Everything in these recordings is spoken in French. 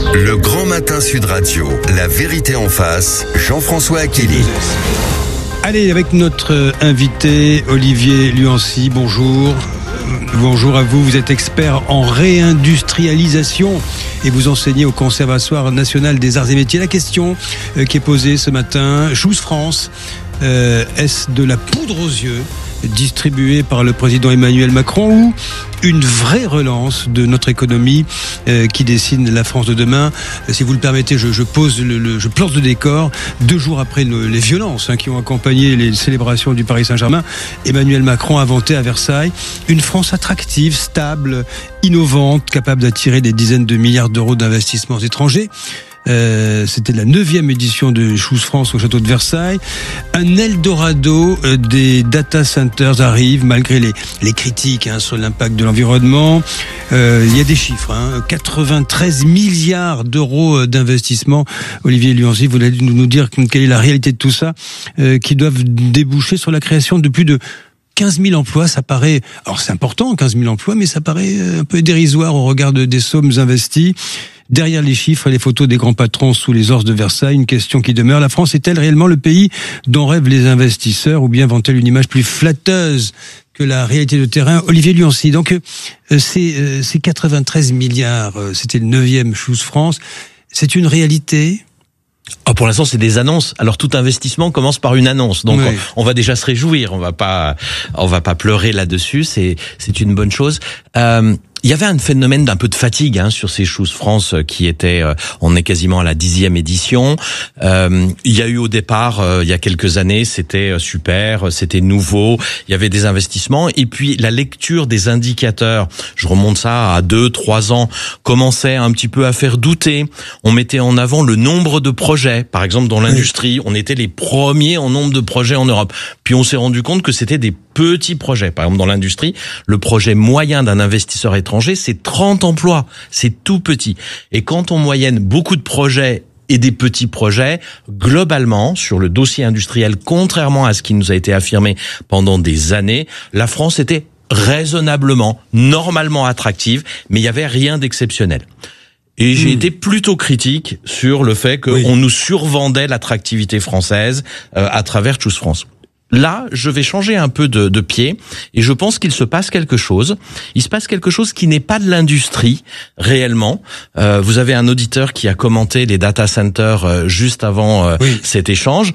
Le Grand Matin Sud Radio, la vérité en face, Jean-François Achili. Allez, avec notre invité Olivier Luancy, bonjour. Bonjour à vous, vous êtes expert en réindustrialisation et vous enseignez au Conservatoire national des arts et métiers. La question qui est posée ce matin, Choose France, est-ce de la poudre aux yeux distribuée par le président Emmanuel Macron ou une vraie relance de notre économie qui dessine la France de demain? Si vous le permettez, je plante le décor. 2 jours après les violences qui ont accompagné les célébrations du Paris Saint-Germain, Emmanuel Macron a inventé à Versailles une France attractive, stable, innovante, capable d'attirer des dizaines de milliards d'euros d'investissements étrangers. C'était la 9e édition de Choose France au château de Versailles. Un Eldorado des data centers arrive malgré les critiques sur l'impact de l'environnement. Il y a des chiffres, 93 milliards d'euros d'investissement. Olivier Luancy, vous allez nous dire quelle est la réalité de tout ça, qui doivent déboucher sur la création de plus de 15 000 emplois. Ça paraît, alors c'est important, 15 000 emplois, mais ça paraît un peu dérisoire au regard des sommes investies. Derrière les chiffres et les photos des grands patrons sous les orses de Versailles, une question qui demeure: la France est-elle réellement le pays dont rêvent les investisseurs, ou bien vend-elle une image plus flatteuse que la réalité de terrain? Olivier Luancy, donc ces 93 milliards, c'était le 9e Choose France, c'est une réalité? Pour l'instant, c'est des annonces. Alors, tout investissement commence par une annonce. Donc, oui. On va déjà se réjouir. On va pas pleurer là-dessus. C'est une bonne chose. Il y avait un phénomène d'un peu de fatigue sur ces Choose France qui était, on est quasiment à la 10e édition. Il y a eu au départ, il y a quelques années, c'était super, c'était nouveau, il y avait des investissements, et puis la lecture des indicateurs, je remonte ça à 2-3 ans, commençait un petit peu à faire douter. On mettait en avant le nombre de projets, par exemple dans l'industrie, on était les premiers en nombre de projets en Europe. Puis on s'est rendu compte que c'était des petits projets. Par exemple, dans l'industrie, le projet moyen d'un investisseur étranger, c'est 30 emplois. C'est tout petit. Et quand on moyenne beaucoup de projets et des petits projets, globalement, sur le dossier industriel, contrairement à ce qui nous a été affirmé pendant des années, la France était raisonnablement, normalement attractive, mais il n'y avait rien d'exceptionnel. Et j'ai été plutôt critique sur le fait qu'on nous survendait l'attractivité française à travers Choose France. Là, je vais changer un peu de pied et je pense qu'il se passe quelque chose. Il se passe quelque chose qui n'est pas de l'industrie réellement. Vous avez un auditeur qui a commenté les data centers juste avant cet échange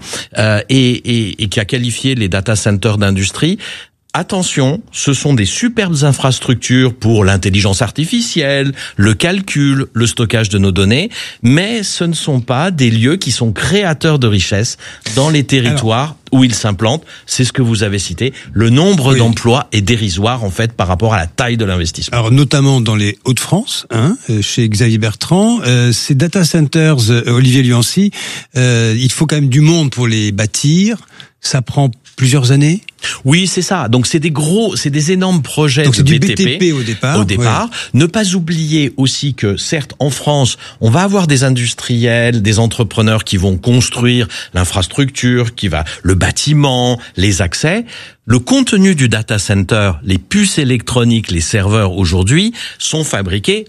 et qui a qualifié les data centers d'industrie. Attention, ce sont des superbes infrastructures pour l'intelligence artificielle, le calcul, le stockage de nos données, mais ce ne sont pas des lieux qui sont créateurs de richesses dans les territoires où ils s'implantent. C'est ce que vous avez cité. Le nombre d'emplois est dérisoire, en fait, par rapport à la taille de l'investissement. Alors, notamment dans les Hauts-de-France, chez Xavier Bertrand, ces data centers, Olivier Luancy, il faut quand même du monde pour les bâtir. Ça prend plusieurs années? Oui, c'est ça. Donc c'est des énormes projets donc de BTP au départ. Ne pas oublier aussi que certes en France, on va avoir des industriels, des entrepreneurs qui vont construire l'infrastructure, le bâtiment, les accès. Le contenu du data center, les puces électroniques, les serveurs aujourd'hui sont fabriqués